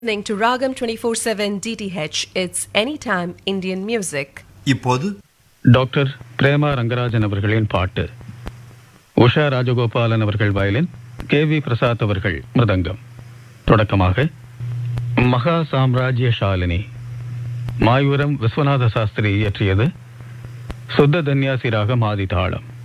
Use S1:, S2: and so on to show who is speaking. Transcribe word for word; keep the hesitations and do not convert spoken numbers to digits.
S1: Listening to Ragam twenty-four seven D T H, it's anytime Indian music.
S2: இப்போது
S3: doctor Prema Rangarajan அவர்களின் பாட்டு, உஷா ராஜகோபாலன் அவர்கள் violin, K V Prasad அவர்கள் மிருதங்கம். தொடக்கமாக மகா சாம்ராஜ்ய ஷாலினி, மாயூரம் விஸ்வநாத சாஸ்திரி இயற்றியது. சுத்த தன்யாசி ராகம் ஆதி தாளம்.